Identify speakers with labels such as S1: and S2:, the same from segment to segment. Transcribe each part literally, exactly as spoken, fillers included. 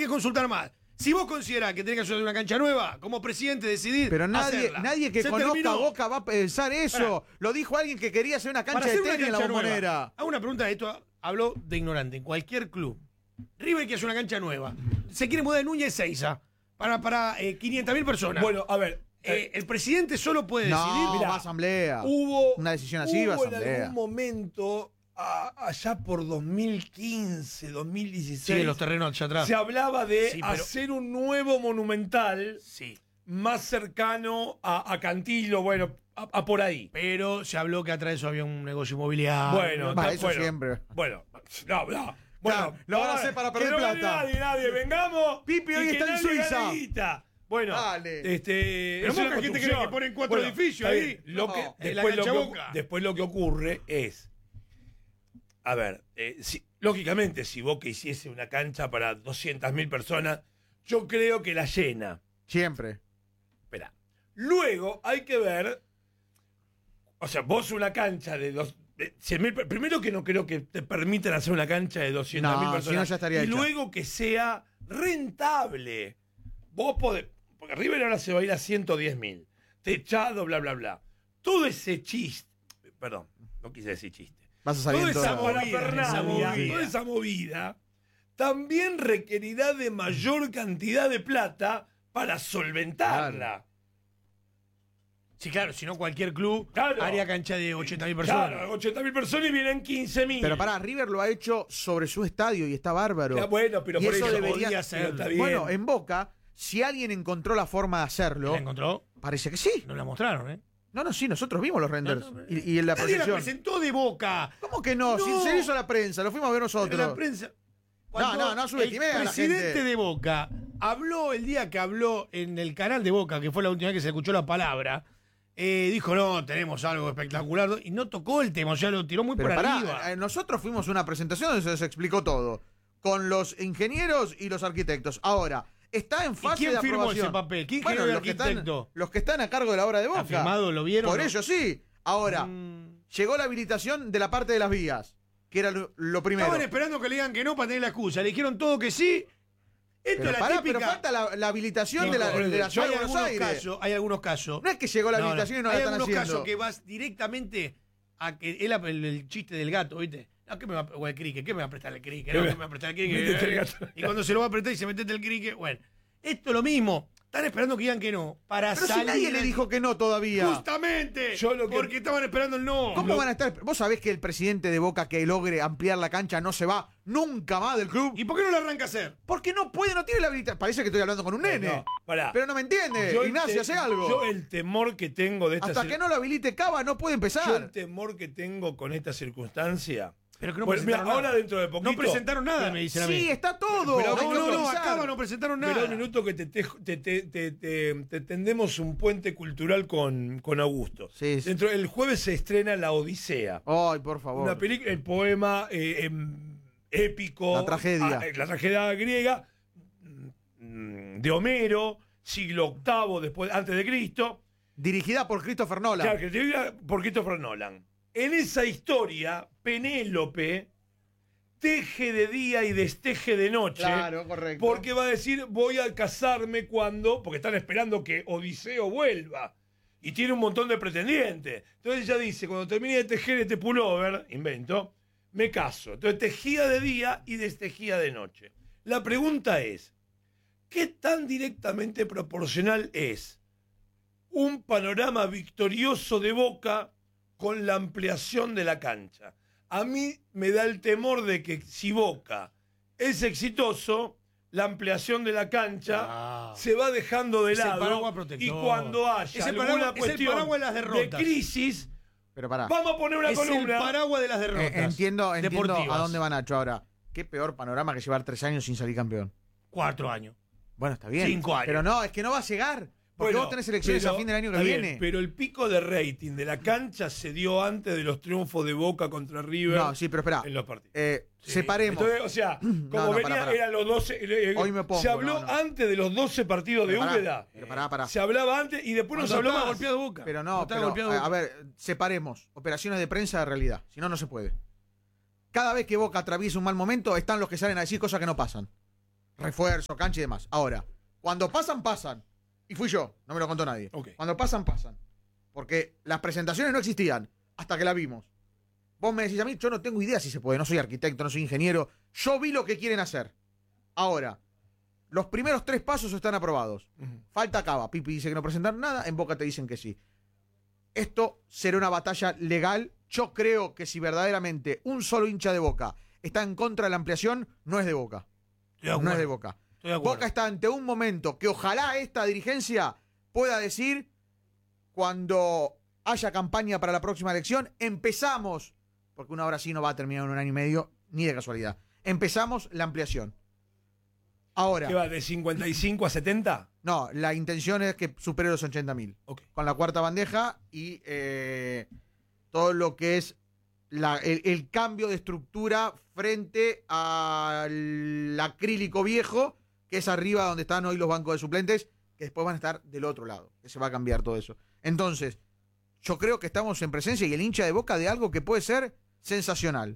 S1: que consultar más. Si vos considerás que tenés que hacer una cancha nueva, como presidente decidís.
S2: Pero nadie,
S1: hacerla.
S2: nadie que
S1: Se
S2: conozca
S1: terminó.
S2: Boca va a pensar eso.
S1: Pará.
S2: Lo dijo alguien que quería hacer una cancha
S1: Para
S2: de
S1: hacer una
S2: tenis en la
S1: cancha
S2: Bombonera.
S1: nueva. Hago una pregunta, esto habló de ignorante. En cualquier club, River que hace una cancha nueva, se quiere mudar de Núñez Seiza para, para eh, quinientas mil personas.
S3: Bueno, a ver.
S1: Eh, el presidente solo puede
S2: No,
S1: decidir.
S2: va
S1: Mirá,
S2: a asamblea.
S3: Hubo
S2: una decisión así, va a
S3: hubo en
S2: asamblea.
S3: algún momento, a- allá por dos mil quince, dos mil dieciséis,
S1: sí, los terrenos allá atrás.
S3: se hablaba de
S1: Sí, pero-
S3: hacer un nuevo monumental
S1: Sí.
S3: más cercano a, a Cantilo, bueno, a, a por ahí.
S1: Pero se habló que atrás de eso había un negocio inmobiliario.
S3: Bueno,
S2: Va,
S3: está-
S2: eso
S3: bueno,
S2: siempre.
S3: Bueno, no, no. Bueno,
S2: Claro, lo van a
S3: no,
S2: hacer para perder
S3: que no gane
S2: plata.
S3: Nadie, nadie, vengamos.
S2: Pipi
S3: y
S2: hoy
S3: que
S2: está en
S3: nadie
S2: Suiza.
S3: gane guita. Bueno,
S2: Dale.
S3: este.
S1: Pero
S3: es una
S1: Boca, ¿quién te
S3: construcción.
S1: cree que ponen cuatro edificios
S3: está
S1: ahí?
S3: bien. Lo
S2: No,
S3: que,
S1: en la
S3: después, lo
S1: cancha
S3: que,
S1: Boca.
S3: después lo que ocurre es. A ver, eh, si- lógicamente, si Boca hiciese una cancha para doscientas mil personas, yo creo que la llena.
S2: Siempre.
S3: Espera. Luego hay que ver. O sea, vos una cancha de dos. de cien mil, primero que no creo que te permitan hacer una cancha de doscientas mil
S2: No, si
S3: personas.
S2: no ya estaría
S3: y
S2: hecha.
S3: luego que sea rentable. Vos podés. Porque River ahora se va a ir a ciento diez mil. Techado, bla, bla, bla. Todo ese chiste. Perdón, no quise decir chiste.
S2: Vas a salir
S3: Toda
S2: en
S3: esa
S2: todo.
S3: parafernalia,
S1: esa movida.
S3: toda esa movida también requerirá de mayor cantidad de plata para solventarla.
S1: Sí, claro, si no cualquier club
S3: Claro.
S1: haría cancha de ochenta mil personas.
S3: Claro, ochenta mil personas y vienen quince mil.
S2: Pero pará, River lo ha hecho sobre su estadio y está bárbaro.
S3: Ya, bueno, pero
S2: y
S3: por
S2: eso
S3: eso
S2: debería
S1: podía ser.
S3: Está bien.
S2: Bueno, en Boca, si alguien encontró la forma de hacerlo,
S1: ¿La encontró?
S2: parece que sí.
S1: No la mostraron, ¿eh?
S2: No, no, sí, nosotros vimos los renders.
S1: No, no,
S2: y, y en la
S1: Nadie la
S2: proyección.
S1: presentó de Boca.
S2: ¿Cómo que no?
S1: No.
S2: Si se hizo la prensa, lo fuimos a ver
S1: En
S2: nosotros.
S1: la prensa. Cuando
S2: no, no subestimé a
S1: el
S2: la
S1: presidente
S2: gente.
S1: de Boca habló el día que habló en el canal de Boca, que fue la última vez que se escuchó la palabra. Eh, dijo, no, tenemos algo espectacular. Y no tocó el tema, o sea, lo tiró muy
S2: Pero
S1: por
S2: pará,
S1: arriba.
S2: eh, nosotros fuimos a una presentación donde se, se explicó todo. Con los ingenieros y los arquitectos. Ahora, está en fase
S1: quién
S2: de
S1: firmó
S2: aprobación.
S1: ese papel? ¿Qué
S2: bueno,
S1: ingeniero y
S2: los que, están,
S1: arquitecto?
S2: los que están a cargo de la obra de Boca.
S1: ¿Está firmado? ¿Lo vieron?
S2: Por
S1: ¿No?
S2: ello sí. Ahora,
S1: Mm.
S2: llegó la habilitación de la parte de las vías, que era lo, lo primero.
S1: Estaban esperando que le digan que no para tener la excusa. Le dijeron todo que sí. Esto
S2: Pero,
S1: es la
S2: pará,
S1: típica.
S2: pero falta la, la habilitación de la,
S1: No,
S2: de la
S1: hay
S2: ciudad de Buenos
S1: algunos
S2: Aires.
S1: casos, hay algunos casos.
S2: No es que llegó la
S1: No, no.
S2: habilitación y no la
S1: Hay
S2: están
S1: algunos
S2: haciendo.
S1: casos que vas directamente a que el, el, el chiste del gato, ¿viste? No, ¿qué me va a, o el crique? ¿Qué me va a prestar el crique? No, ¿qué me va a prestar el
S3: Métete el
S1: crique?
S3: gato.
S1: Y cuando se lo va a prestar y se mete el crique, bueno. Esto es lo mismo. Están esperando que digan que no. Para
S2: Pero si
S1: salir.
S2: nadie le dijo que no todavía.
S1: Justamente.
S3: Yo lo que-
S1: Porque estaban esperando el no.
S2: ¿Cómo
S3: Lo-
S2: van a estar? Vos sabés que el presidente de Boca que logre ampliar la cancha no se va nunca más del club.
S1: ¿Y por qué no lo arranca a hacer?
S2: Porque no puede, no tiene la habilitación. Parece que estoy hablando con un nene.
S3: No, pará.
S2: Pero no me entiende.
S3: Yo el
S2: Ignacio,
S3: te-
S2: hace algo.
S3: Yo el temor que tengo de esta
S2: Hasta
S3: cir-
S2: que no lo habilite Cava, no puede
S3: yo el
S2: empezar.
S3: temor que tengo con esta circunstancia.
S1: Pero que no
S3: Bueno, mira,
S1: presentaron nada.
S3: ahora dentro de poquito.
S1: No presentaron nada, me dicen a mí.
S2: Sí, está todo.
S3: Pero
S2: Hay
S1: No,
S2: que
S1: no, no,
S2: autorizar.
S1: acá no presentaron nada.
S3: Pero un minuto que te, te, te, te, te- te- te tendemos un puente cultural con, con Augusto.
S2: Sí, sí.
S3: Dentro, el jueves se estrena La Odisea.
S2: Ay, por favor.
S3: Una película, el poema eh, em, épico.
S2: La tragedia.
S3: ah, eh, la tragedia griega mm, de Homero, siglo octavo después, antes de Cristo.
S2: Dirigida por Christopher Nolan.
S3: Claro, que te diga por Christopher Nolan. En esa historia, Penélope teje de día y desteje de noche.
S2: Claro, correcto.
S3: Porque va a decir, voy a casarme cuando. Porque están esperando que Odiseo vuelva. Y tiene un montón de pretendientes. Entonces ella dice, cuando termine de tejer este pullover, invento, me caso. Entonces tejía de día y destejía de noche. La pregunta es, ¿qué tan directamente proporcional es un panorama victorioso de Boca con la ampliación de la cancha? A mí me da el temor de que si Boca es exitoso, la ampliación de la cancha
S1: Ah.
S3: se va dejando de
S1: Es el
S3: lado.
S1: paraguas protector.
S3: Y cuando haya
S1: Es el
S3: alguna
S1: paraguas- es el
S3: cuestión
S1: paraguas de las derrotas.
S3: crisis,
S2: Pero pará.
S3: vamos a poner una
S1: Es el
S3: columna.
S1: paraguas de las
S2: Eh,
S1: derrotas.
S2: entiendo entiendo
S1: deportivas.
S2: a dónde va Nacho ahora. Qué peor panorama que llevar tres años sin salir campeón.
S1: Cuatro años.
S2: Bueno, está bien.
S1: Cinco años.
S2: Pero no, es que no va a llegar. Porque
S3: Bueno,
S2: vos tenés elecciones
S3: pero-
S2: a fin del año que
S3: está bien,
S2: viene.
S3: pero el pico de rating de la cancha se dio antes de los triunfos de Boca contra River.
S2: No, sí, pero espera.
S3: En los partidos.
S2: Eh,
S3: Sí.
S2: Separemos.
S3: Entonces, o sea, como
S2: No, no,
S3: venía,
S2: pará, pará.
S3: eran los doce. eh,
S2: Hoy me pongo,
S3: se habló
S2: no, no.
S3: antes de los doce partidos
S2: Pero
S3: de
S2: pará,
S3: Úbeda.
S2: pero pará, pará.
S3: Se hablaba antes y después no se
S1: Cuando
S3: habló
S1: estaba
S3: más.
S1: golpeado Boca.
S2: Pero
S1: Cuando
S2: no,
S1: estaba
S2: pero,
S1: golpeado
S2: a,
S1: Boca.
S2: a ver, separemos operaciones de prensa de realidad. Si no, no se puede. Cada vez que Boca atraviesa un mal momento, están los que salen a decir cosas que no pasan. refuerzo, cancha y demás. Ahora, cuando pasan, pasan. Y fui yo, no me lo contó nadie.
S3: Okay.
S2: Cuando pasan, pasan. Porque las presentaciones no existían hasta que la vimos. Vos me decís a mí, yo no tengo idea si se puede, no soy arquitecto, no soy ingeniero. Yo vi lo que quieren hacer. Ahora, los primeros tres pasos están aprobados. Uh-huh. Falta Cava. Pipi dice que no presentaron nada, en Boca te dicen que sí. Esto será una batalla legal. Yo creo que si verdaderamente un solo hincha de Boca está en contra de la ampliación, no es de Boca.
S1: De
S2: no es de Boca.
S1: De
S2: Boca está ante un momento que ojalá esta dirigencia pueda decir, cuando haya campaña para la próxima elección, empezamos, porque una hora sí no va a terminar en un año y medio, ni de casualidad, empezamos la ampliación. Ahora.
S3: ¿Qué va, de cincuenta y cinco a setenta?
S2: No, la intención es que supere los ochenta mil.
S3: Okay.
S2: Con la cuarta bandeja y eh, todo lo que es la, el, el cambio de estructura frente al acrílico viejo, que es arriba donde están hoy los bancos de suplentes, que después van a estar del otro lado, que se va a cambiar todo eso. Entonces, yo creo que estamos en presencia y el hincha de Boca de algo que puede ser sensacional.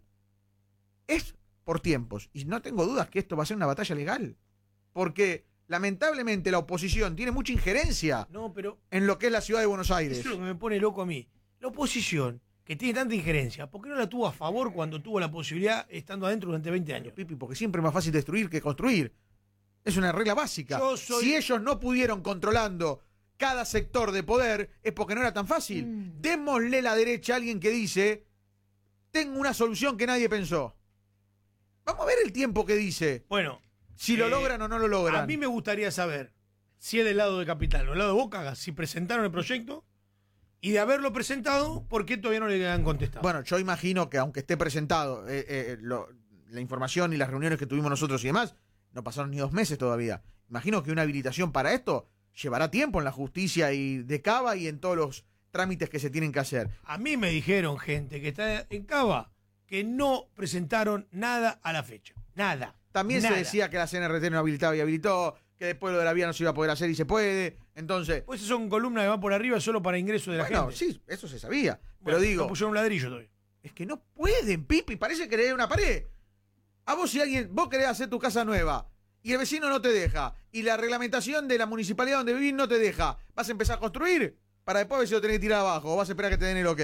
S2: Es por tiempos, y no tengo dudas que esto va a ser una batalla legal, porque lamentablemente la oposición tiene mucha injerencia
S1: no, pero
S2: en lo que es la ciudad de Buenos Aires.
S1: Eso es lo que me pone loco a mí. La oposición, que tiene tanta injerencia, ¿por qué no la tuvo a favor cuando tuvo la posibilidad estando adentro durante veinte años?
S2: Pipi, porque siempre es más fácil destruir que construir. Es una regla básica. Soy... Si ellos no pudieron controlando cada sector de poder, es porque no era tan fácil. Mm. Démosle la derecha a alguien que dice, tengo una solución que nadie pensó. Vamos a ver el tiempo que dice.
S1: Bueno.
S2: Si lo
S1: eh,
S2: logran o no lo logran.
S1: A mí me gustaría saber si es del lado de Capital o del lado de Boca, si presentaron el proyecto, y de haberlo presentado, ¿por qué todavía no le han contestado?
S2: Bueno, yo imagino que aunque esté presentado eh, eh, lo, la información y las reuniones que tuvimos nosotros y demás, no pasaron ni dos meses todavía. Imagino que una habilitación para esto llevará tiempo en la justicia y de Cava y en todos los trámites que se tienen que hacer.
S1: A mí me dijeron, gente que está en Cava, que no presentaron nada a la fecha. Nada.
S2: También
S1: nada.
S2: Se decía que la C N R T no habilitaba y habilitó, que después lo de la vía no se iba a poder hacer y se puede. Entonces.
S1: Pues son columnas que van por arriba solo para ingreso de la
S2: bueno,
S1: gente.
S2: Sí, eso se sabía.
S1: Bueno,
S2: pero digo.
S1: No pusieron un ladrillo todavía.
S2: Es que no pueden, Pipi. Parece que le dé una pared. A vos, si alguien. Vos querés hacer tu casa nueva y el vecino no te deja, y la reglamentación de la municipalidad donde vivís no te deja, ¿vas a empezar a construir? Para después ver si lo tenés que tirar abajo, o vas a esperar a que te den el ok.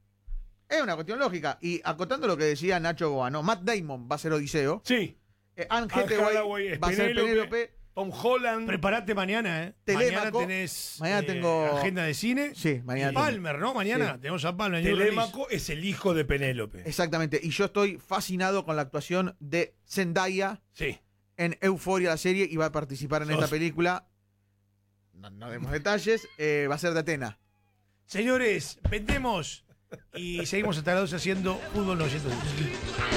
S2: Es una cuestión lógica. Y acotando lo que decía Nacho Goano, Matt Damon va a ser Odiseo.
S3: Sí.
S2: Eh, Anne Hathaway va a ser Penélope.
S3: Tom Holland.
S1: Prepárate mañana, ¿eh?
S2: Telémaco.
S1: Mañana tenés
S2: mañana
S1: eh,
S2: tengo...
S1: agenda de cine.
S2: Sí, mañana.
S1: Y Palmer, ¿no? Mañana
S2: sí.
S1: tenemos a Palmer.
S3: Telémaco es el hijo de Penélope.
S2: Exactamente. Y yo estoy fascinado con la actuación de Zendaya.
S3: Sí.
S2: En Euphoria, la serie, y va a participar en Sos. esta película. No, no demos detalles. Eh, va a ser de Atena.
S1: Señores, vendemos y seguimos hasta las doce haciendo Fútbol novecientos diez.